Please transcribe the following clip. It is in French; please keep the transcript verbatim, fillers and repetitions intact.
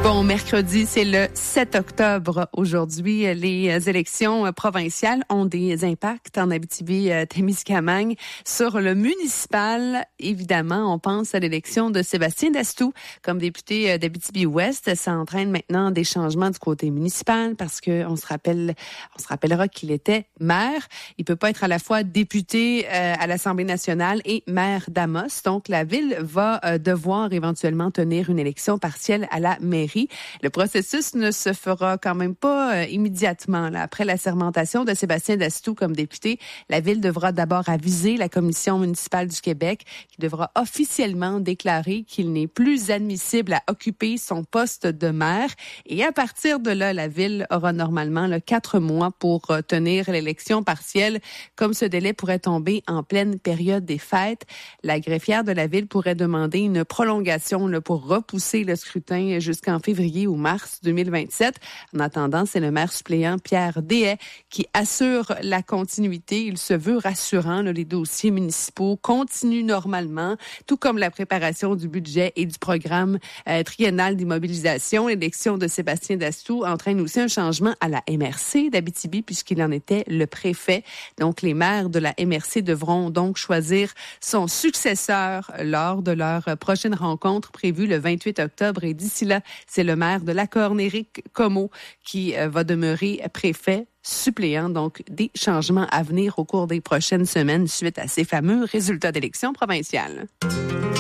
Bon, mercredi, c'est le sept octobre. Aujourd'hui, les élections provinciales ont des impacts en Abitibi-Témiscamingue. Sur le municipal, évidemment, on pense à l'élection de Sébastien Dastou comme député d'Abitibi-Ouest. Ça entraîne maintenant des changements du côté municipal parce que on se rappelle, on se rappellera qu'il était maire. Il peut pas être à la fois député euh, à l'Assemblée nationale et maire d'Amos. Donc, la ville va euh, devoir éventuellement tenir une élection partielle à la mairie. Le processus ne se fera quand même pas euh, immédiatement. Là. Après la sermentation de Sébastien Dastou comme député, la Ville devra d'abord aviser la Commission municipale du Québec qui devra officiellement déclarer qu'il n'est plus admissible à occuper son poste de maire. Et à partir de là, la Ville aura normalement là, quatre mois pour euh, tenir l'élection partielle. Comme ce délai pourrait tomber en pleine période des fêtes, la greffière de la Ville pourrait demander une prolongation là, pour repousser le scrutin jusqu'en février ou mars deux mille vingt-sept. En attendant, c'est le maire suppléant Pierre Déhay qui assure la continuité. Il se veut rassurant. Là, les dossiers municipaux continuent normalement, tout comme la préparation du budget et du programme euh, triennal d'immobilisation. L'élection de Sébastien Dastou entraîne aussi un changement à la M R C d'Abitibi puisqu'il en était le préfet. Donc, les maires de la M R C devront donc choisir son successeur lors de leur prochaine rencontre prévue le vingt-huit octobre. Et d'ici là, c'est le maire de Lacorne, Éric Comeau, qui euh, va demeurer préfet suppléant. Donc, des changements à venir au cours des prochaines semaines suite à ces fameux résultats d'élections provinciales.